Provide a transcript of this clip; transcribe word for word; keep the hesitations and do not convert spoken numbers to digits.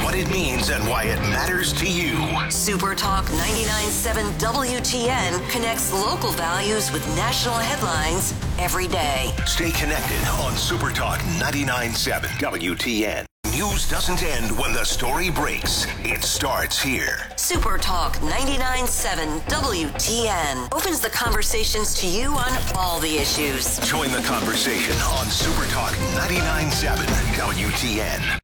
what it means and why it matters to you. Super Talk ninety-nine point seven W T N connects local values with national headlines every day. Stay connected on Super Talk ninety-nine point seven W T N. News doesn't end when the story breaks. It starts here. Super Talk ninety-nine point seven W T N opens the conversations to you on all the issues. Join the conversation on Super Talk ninety-nine point seven W T N.